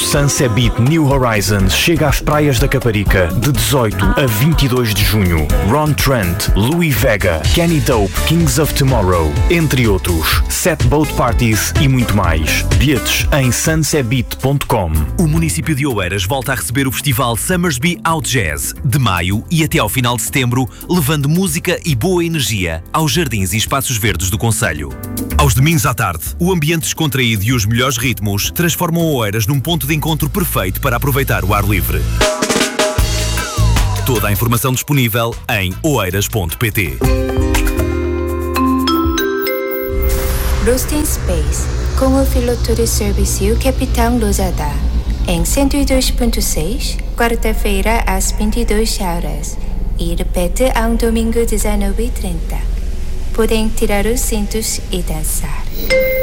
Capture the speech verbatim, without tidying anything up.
Sunset New Horizons chega às praias da Caparica de dezoito a vinte e dois de junho. Ron Trent, Louis Vega, Kenny Dope, Kings of Tomorrow, entre outros. Set boat parties e muito mais. Bilhetes em sunset beat ponto com. O município de Oeiras volta a receber o festival Summersby Out Jazz, de maio e até ao final de setembro, levando música e boa energia aos jardins e espaços verdes do concelho. Aos domingos à tarde, o ambiente descontraído e os melhores ritmos transformam Oeiras num ponto de encontro perfeito para aproveitar o ar livre. Toda a informação disponível em oeiras ponto pt. Lost in Space, com o piloto de serviço Capitão Lozada, em cento e dois ponto seis, quarta-feira às vinte e duas horas, e repete ao domingo dezenove e trinta. Podem tirar os cintos e dançar.